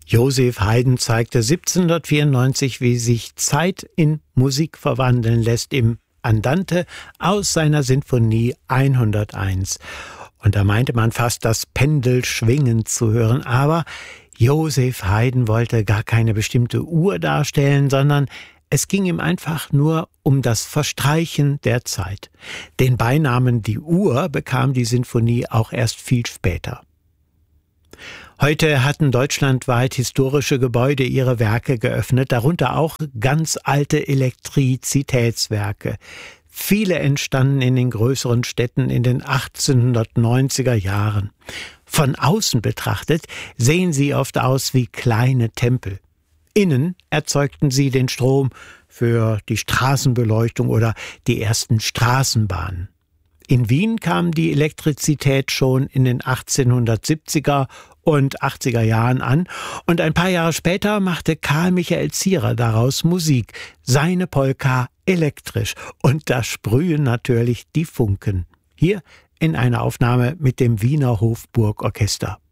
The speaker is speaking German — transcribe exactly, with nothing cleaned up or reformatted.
Joseph Haydn zeigte siebzehnhundertvierundneunzig, wie sich Zeit in Musik verwandeln lässt im Andante aus seiner Sinfonie hunderteins. Und da meinte man fast, das Pendel schwingend zu hören. Aber Joseph Haydn wollte gar keine bestimmte Uhr darstellen, sondern es ging ihm einfach nur um das Verstreichen der Zeit. Den Beinamen Die Uhr bekam die Sinfonie auch erst viel später. Heute hatten deutschlandweit historische Gebäude ihre Werke geöffnet, darunter auch ganz alte Elektrizitätswerke. Viele entstanden in den größeren Städten in den achtzehnhundertneunziger Jahren. Von außen betrachtet sehen sie oft aus wie kleine Tempel. Innen erzeugten sie den Strom für die Straßenbeleuchtung oder die ersten Straßenbahnen. In Wien kam die Elektrizität schon in den achtzehnhundertsiebziger und achtziger Jahren an und ein paar Jahre später machte Karl Michael Zierer daraus Musik, seine Polka elektrisch, und da sprühen natürlich die Funken. Hier in einer Aufnahme mit dem Wiener Hofburgorchester.